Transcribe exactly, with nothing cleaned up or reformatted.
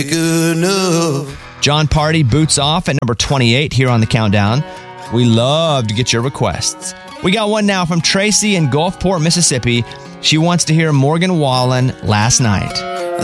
Good enough. John Party, Boots Off at number twenty-eight here on the countdown. We love to get your requests. We got one now from Tracy in Gulfport, Mississippi. She wants to hear Morgan Wallen, Last Night.